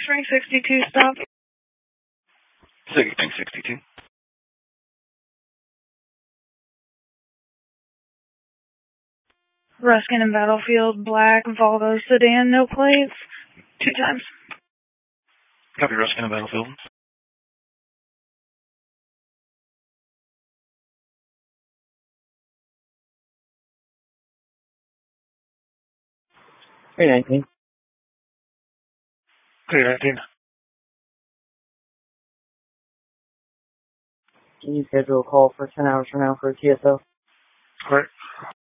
Spring 62 stop. City Spring 62. Ruskin and Battlefield, black Volvo sedan, no plates. 2 times. Copy, Ruskin and Battlefield. Hey, 19. 319. Can you schedule a call for 10 hours from now for a TSO? Correct.